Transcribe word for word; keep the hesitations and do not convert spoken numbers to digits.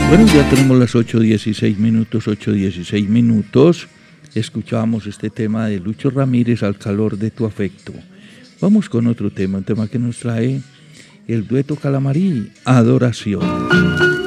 Bueno, ya tenemos las ocho dieciséis minutos, ocho dieciséis minutos. Escuchábamos este tema de Lucho Ramírez, Al calor de tu afecto. Vamos con otro tema, un tema que nos trae el dueto Calamarí, Adoración.